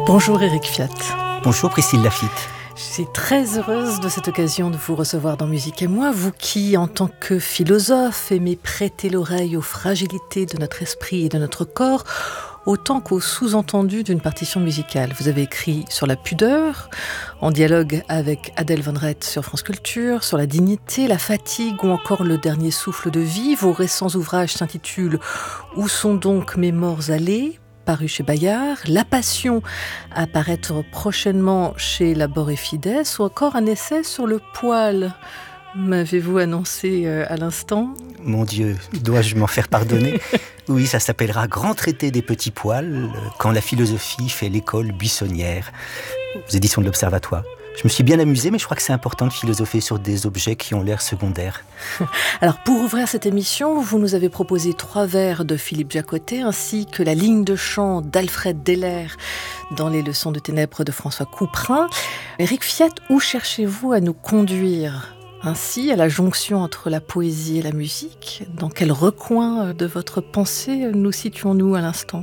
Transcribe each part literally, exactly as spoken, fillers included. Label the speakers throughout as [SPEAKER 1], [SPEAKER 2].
[SPEAKER 1] Bonjour Éric Fiat.
[SPEAKER 2] Bonjour Priscille Laffitte.
[SPEAKER 1] Je suis très heureuse de cette occasion de vous recevoir dans Musique et moi, vous qui, en tant que philosophe, aimez prêter l'oreille aux fragilités de notre esprit et de notre corps, autant qu'aux sous-entendus d'une partition musicale. Vous avez écrit sur la pudeur, en dialogue avec Adèle Van Rett sur France Culture, sur la dignité, la fatigue ou encore le dernier souffle de vie. Vos récents ouvrages s'intitulent « Où sont donc mes morts allés ?» paru chez Bayard, La Passion à paraître prochainement chez Labor et Fides, ou encore un essai sur le poil. M'avez-vous annoncé à l'instant ?
[SPEAKER 2] Mon Dieu, dois-je m'en faire pardonner ? Oui, ça s'appellera Grand traité des petits poils, quand la philosophie fait l'école buissonnière, aux éditions de l'Observatoire. Je me suis bien amusé, mais je crois que c'est important de philosopher sur des objets qui ont l'air secondaires.
[SPEAKER 1] Alors, pour ouvrir cette émission, vous nous avez proposé trois vers de Philippe Jacotet, ainsi que la ligne de chant d'Alfred Deller dans les leçons de ténèbres de François Couperin. Éric Fiat, où cherchez-vous à nous conduire ainsi, à la jonction entre la poésie et la musique? Dans quel recoin de votre pensée nous situons-nous à l'instant?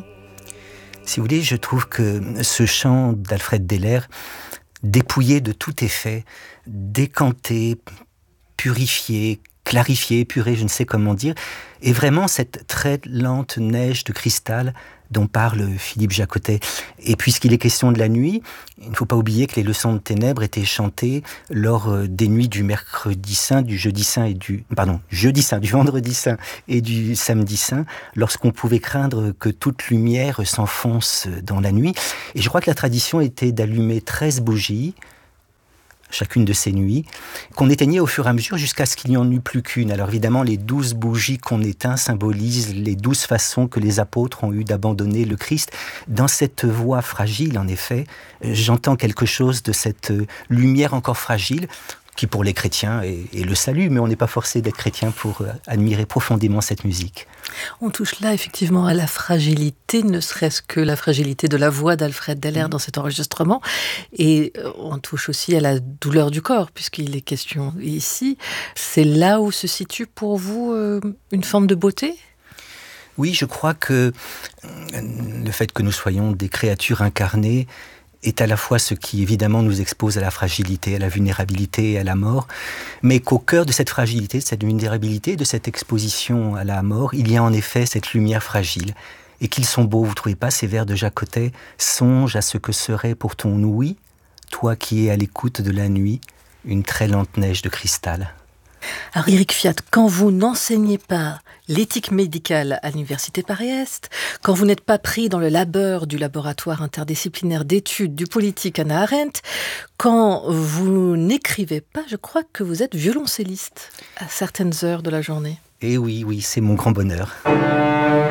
[SPEAKER 2] Si vous voulez, je trouve que ce chant d'Alfred Deller, dépouillé de tout effet, décanté, purifié, clarifié, épuré, je ne sais comment dire, est vraiment cette très lente neige de cristal dont parle Philippe Jacotet. Et puisqu'il est question de la nuit, il ne faut pas oublier que les leçons de ténèbres étaient chantées lors des nuits du mercredi saint, du jeudi saint et du... Pardon, jeudi saint, du vendredi saint et du samedi saint, lorsqu'on pouvait craindre que toute lumière s'enfonce dans la nuit. Et je crois que la tradition était d'allumer treize bougies, chacune de ces nuits, qu'on éteignait au fur et à mesure jusqu'à ce qu'il n'y en eût plus qu'une. Alors évidemment, les douze bougies qu'on éteint symbolisent les douze façons que les apôtres ont eu d'abandonner le Christ. Dans cette voix fragile, en effet, j'entends quelque chose de cette lumière encore fragile, qui pour les chrétiens est, est le salut, mais on n'est pas forcé d'être chrétien pour admirer profondément cette musique.
[SPEAKER 1] On touche là effectivement à la fragilité, ne serait-ce que la fragilité de la voix d'Alfred Deller mmh. dans cet enregistrement, et on touche aussi à la douleur du corps, puisqu'il est question ici. C'est là où se situe pour vous euh, une forme de beauté ?
[SPEAKER 2] Oui, je crois que le fait que nous soyons des créatures incarnées est à la fois ce qui évidemment nous expose à la fragilité, à la vulnérabilité et à la mort, mais qu'au cœur de cette fragilité, de cette vulnérabilité, de cette exposition à la mort, il y a en effet cette lumière fragile. Et qu'ils sont beaux, vous ne trouvez pas, ces vers de Jacotet ? Songe à ce que serait pour ton ouïe, toi qui es à l'écoute de la nuit, une très lente neige de cristal.
[SPEAKER 1] Alors Éric Fiat, quand vous n'enseignez pas l'éthique médicale à l'Université Paris-Est, quand vous n'êtes pas pris dans le labeur du laboratoire interdisciplinaire d'études du politique Hannah Arendt, quand vous n'écrivez pas, je crois que vous êtes violoncelliste à certaines heures de la journée.
[SPEAKER 2] Eh oui, oui, c'est mon grand bonheur.